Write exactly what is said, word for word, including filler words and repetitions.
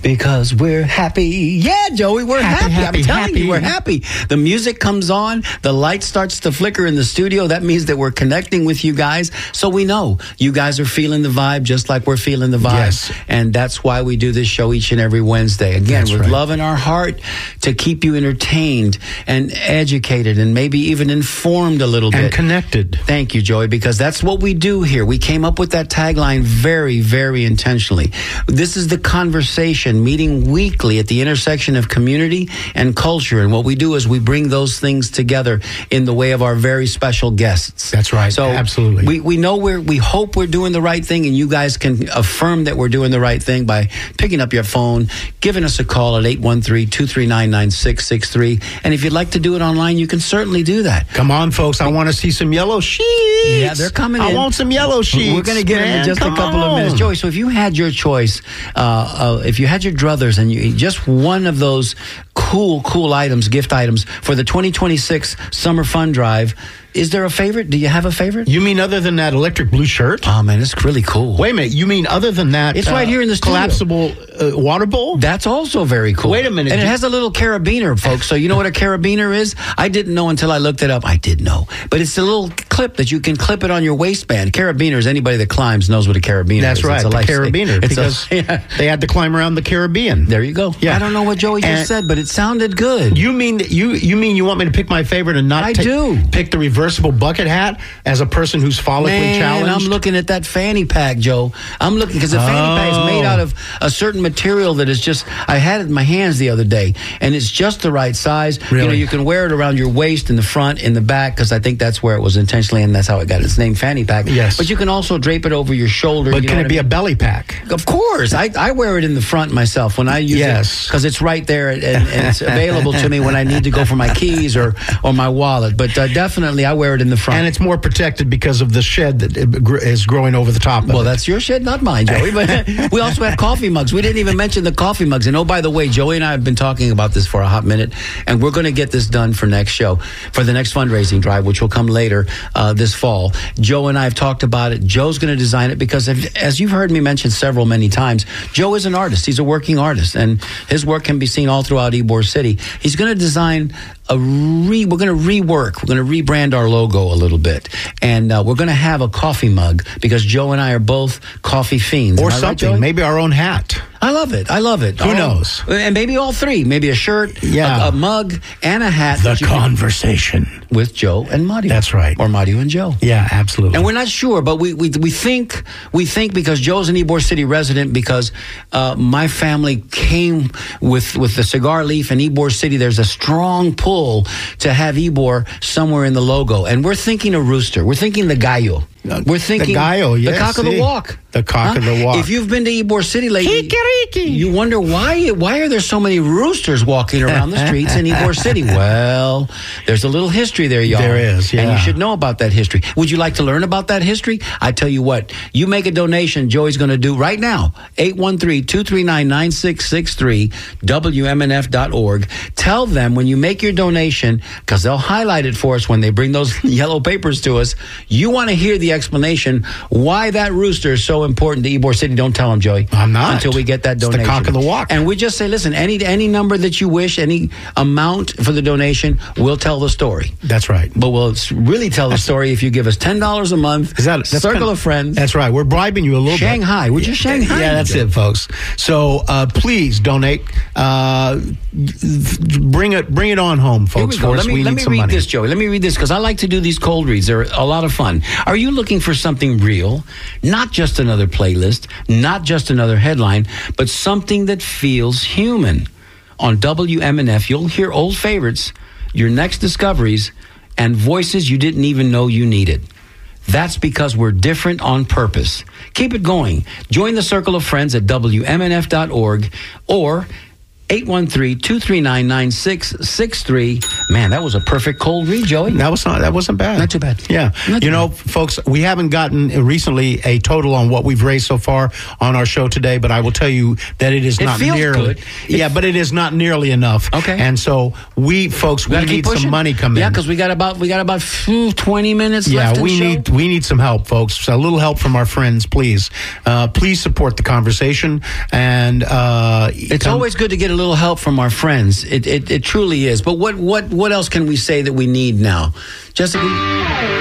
Because we're happy. Yeah, Joey, we're happy. Happy, happy. happy, I'm telling happy. you, we're happy. The music comes on. The light starts to flicker in the studio. That means that we're connecting with you guys. So we know you guys are feeling the vibe just like we're feeling the vibe. Yes. And that's why we do this show each and every Wednesday. Again, That's with right. love in our heart to keep you entertained and educated and maybe even informed a little And bit. connected. Thank you, Joey, because that's what we do here. We came up with that tagline very, very intentionally. This is the conversation, meeting weekly at the intersection of community and culture. And what we do is we bring those things together in the way of our very special guests. That's right. So Absolutely. We, we know we're, we hope we're doing the right thing, and you guys can affirm that we're doing the right thing by picking up your phone, giving us a call at eight one three, two three nine, nine six six three. And if you'd like to do it online, you can certainly do that. Come on, folks. I want to see some yellow sheets. Yeah, they're coming I in. want some yellow sheets. We're going to get them in man. just Come a couple on. of minutes. Joey, so if you had your choice, uh, uh, if you had your druthers and you just one of those cool, cool items, gift items for the twenty twenty-six Summer Fun Drive, is there a favorite? Do you have a favorite? You mean other than that electric blue shirt? Oh, man, it's really cool. Wait a minute. You mean other than that? It's right here in the studio. collapsible uh, water bowl? That's also very cool. Wait a minute. And it You- has a little carabiner, folks. So you know what a carabiner is? I didn't know until I looked it up. I did know. But it's a little clip that you can clip it on your waistband. Carabiners, anybody that climbs knows what a carabiner That's is. right, It's a the life- carabiner, it's a- because yeah. they had to climb around the Caribbean. There you go. Yeah. I don't know what Joey just And- said, but it sounded good. You mean that you you mean you want me to pick my favorite and not I take- do. pick the reversible bucket hat as a person who's follically Man, challenged? I'm looking at that fanny pack, Joe. I'm looking because the fanny pack is made Oh. out of a certain material that is just. I had it in my hands the other day, and it's just the right size. You know, Really? you can wear it around your waist, in the front, in the back, because I think that's where it was intentionally, and that's how it got its name, fanny pack. Yes. But you can also drape it over your shoulder. But you can know it what be I a mean? belly pack? Of course, I, I wear it in the front myself when I use Yes. it because it's right there and, and it's available to me when I need to go for my keys or or my wallet. But uh, definitely, I wear it in the front. And it's more protected because of the shed that it gr- is growing over the top of Well, it. that's your shed, not mine, Joey. But we also have coffee mugs. We didn't even mention the coffee mugs. And oh, by the way, Joey and I have been talking about this for a hot minute, and we're going to get this done for next show, for the next fundraising drive, which will come later uh, this fall. Joe and I have talked about it. Joe's going to design it because, if, as you've heard me mention several, many times, Joe is an artist. He's a working artist, and his work can be seen all throughout Ybor City. He's going to design a re. We're going to rework. We're going to rebrand our logo a little bit, and uh, we're going to have a coffee mug because Joe and I are both coffee fiends. or Am I right, something. Joey? Maybe our own hat. I love it. I love it. Who All- knows? And maybe all three. Maybe a shirt, Yeah. a, a mug, and a hat. The that you can- conversation. with Joe and Mario. That's right. Or Mario and Joe. Yeah, absolutely. And we're not sure, but we, we we think we think because Joe's an Ybor City resident, because uh, my family came with with the cigar leaf in Ybor City. There's a strong pull to have Ybor somewhere in the logo, and we're thinking a rooster. We're thinking the gallo. We're thinking the gallo, the yes, cock of see. the walk. The cock of the walk. If you've been to Ybor City lately, Kikiriki. you wonder why why are there so many roosters walking around the streets in Ybor City? Well, there's a little history there, y'all. There is, And yeah. you should know about that history. Would you like to learn about that history? I tell you what, you make a donation, Joey's going to do right now, eight one three, two three nine, nine six six three, W M N F dot org. Tell them when you make your donation, because they'll highlight it for us when they bring those yellow papers to us, you want to hear the explanation why that rooster is so important to Ybor City. Don't tell them, Joey. I'm not. Until we get that It's the donation. cock of the walk. And we just say, listen, any any number that you wish, any amount for the donation, we'll tell the story. That's right. But we'll s- really tell the story if you give us ten dollars a month. Is that that's Circle kinda- of Friends? That's right. We're bribing you a little Shanghai. bit. We're just Shanghai. Yeah, that's it, folks. So uh, please donate. Uh, bring it, bring it on home, Here folks. we go. For Let us. me, we let need me some read money. this, Joey. Let me read this because I like to do these cold reads. They're a lot of fun. Are you looking for something real? Not just another playlist, not just another headline, but something that feels human. On W M N F, you'll hear old favorites, your next discoveries, and voices you didn't even know you needed. That's because we're different on purpose. Keep it going. Join the circle of friends at W M N F dot org or eight one three, two three nine, nine six six three. Man, that was a perfect cold read, Joey. That was not. That wasn't bad. Not too bad. Yeah. Not you too know, bad. folks, we haven't gotten recently a total on what we've raised so far on our show today, but I will tell you that it is It not feels nearly. good. It- yeah, but it is not nearly enough. Okay. And so we, folks, we Gotta keep need some pushing. money coming Yeah, in. because we got about we got about phew, twenty minutes Yeah, left. in we the show. need we need some help, folks. So a little help from our friends, please. Uh, please support the conversation, and uh, It's come- always good to get a little help from our friends. It, it it truly is. But what what what else can we say that we need now, Jessica?